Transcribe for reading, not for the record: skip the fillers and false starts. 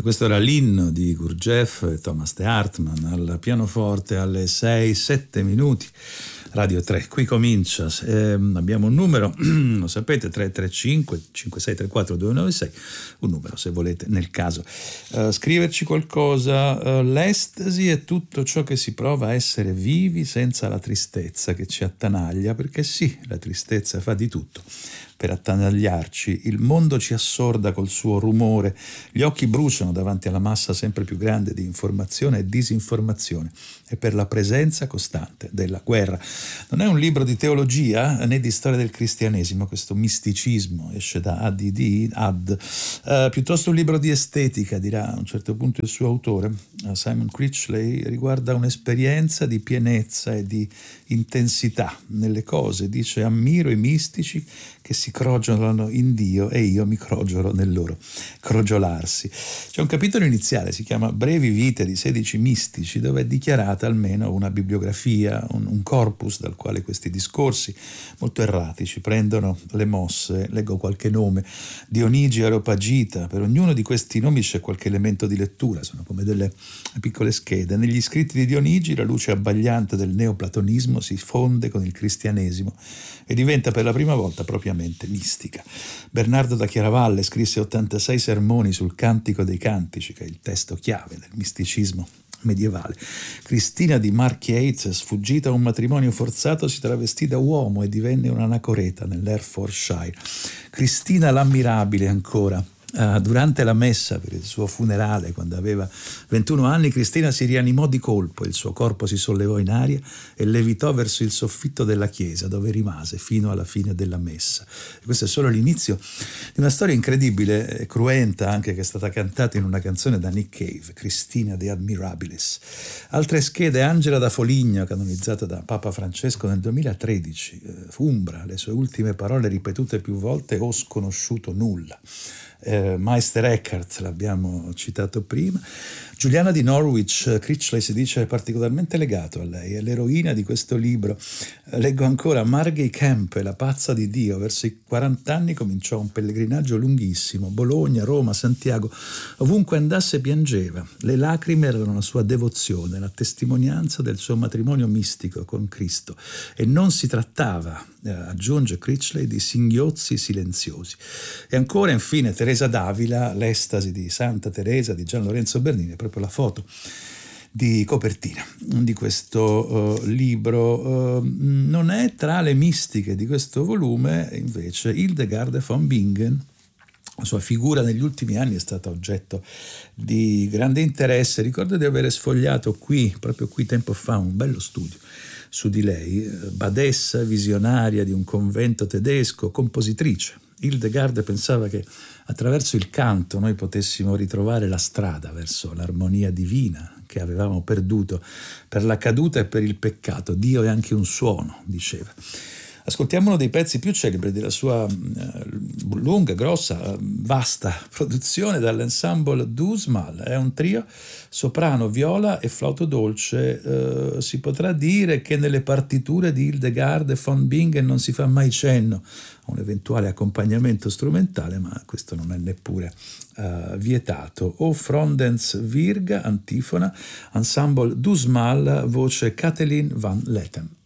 E questo era l'inno di Gurdjieff e Thomas de Hartmann al pianoforte alle 6-7 minuti. Radio 3, qui comincia, abbiamo un numero, lo sapete, 335 5634 296, un numero se volete nel caso scriverci qualcosa. L'estasi è tutto ciò che si prova a essere vivi senza la tristezza che ci attanaglia, perché sì, la tristezza fa di tutto per attanagliarci, il mondo ci assorda col suo rumore, gli occhi bruciano davanti alla massa sempre più grande di informazione e disinformazione e per la presenza costante della guerra. Non è un libro di teologia né di storia del cristianesimo, questo misticismo esce da ADD, piuttosto un libro di estetica, dirà a un certo punto il suo autore, Simon Critchley, riguarda un'esperienza di pienezza e di intensità nelle cose, dice: ammiro i mistici che si crogiolano in Dio e io mi crogiolo nel loro crogiolarsi. C'è un capitolo iniziale, si chiama Brevi vite di 16 mistici, dove è dichiarata almeno una bibliografia, un corpus dal quale questi discorsi molto erratici prendono le mosse. Leggo qualche nome: Dionigi, Areopagita. Per ognuno di questi nomi c'è qualche elemento di lettura, sono come delle piccole schede. Negli scritti di Dionigi la luce abbagliante del neoplatonismo si fonde con il cristianesimo e diventa per la prima volta propriamente mistica. Bernardo da Chiaravalle scrisse 86 sermoni sul Cantico dei Cantici, che è il testo chiave del misticismo medievale. Cristina di Markyate, sfuggita a un matrimonio forzato, si travestì da uomo e divenne un'anacoreta nell'Hertfordshire. Cristina l'ammirabile ancora. Durante la messa per il suo funerale, quando aveva 21 anni, Cristina si rianimò di colpo, il suo corpo si sollevò in aria e levitò verso il soffitto della chiesa, dove rimase fino alla fine della messa. E questo è solo l'inizio di una storia incredibile e cruenta, anche, che è stata cantata in una canzone da Nick Cave, Cristina de Admirabilis. Altre schede: Angela da Foligno, canonizzata da Papa Francesco nel 2013, Umbra, le sue ultime parole ripetute più volte: ho sconosciuto nulla. Meister Eckhart, l'abbiamo citato prima. Giuliana di Norwich, Critchley si dice particolarmente legato a lei, è l'eroina di questo libro. Leggo ancora Margay Kempe, la pazza di Dio. Verso i 40 anni cominciò un pellegrinaggio lunghissimo, Bologna, Roma, Santiago, ovunque andasse piangeva. Le lacrime erano la sua devozione, la testimonianza del suo matrimonio mistico con Cristo, e non si trattava, aggiunge Critchley, di singhiozzi silenziosi. E ancora, infine, Teresa d'Avila, l'estasi di Santa Teresa di Gian Lorenzo Bernini, è proprio la foto di copertina di questo libro. Non è tra le mistiche di questo volume, invece, Hildegard von Bingen. La sua figura negli ultimi anni è stata oggetto di grande interesse. Ricordo di aver sfogliato proprio qui tempo fa, un bello studio su di lei, badessa visionaria di un convento tedesco, compositrice. Hildegard pensava che attraverso il canto noi potessimo ritrovare la strada verso l'armonia divina che avevamo perduto per la caduta e per il peccato. Dio è anche un suono, diceva. Ascoltiamo uno dei pezzi più celebri della sua lunga, grossa, vasta produzione dall'ensemble Dusmal. È un trio, soprano, viola e flauto dolce. Si potrà dire che nelle partiture di Hildegard e von Bingen non si fa mai cenno a un eventuale accompagnamento strumentale, ma questo non è neppure vietato. O Frondens Virga, antifona, ensemble Dusmal, voce Kathleen van Letten.